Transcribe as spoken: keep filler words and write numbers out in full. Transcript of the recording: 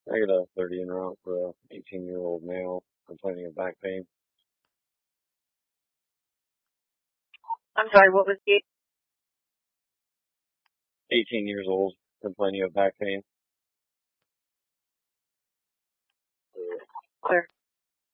I got a thirty en route for a eighteen year old male complaining of back pain. I'm sorry, what was the? eighteen years old complaining of back pain. Clear.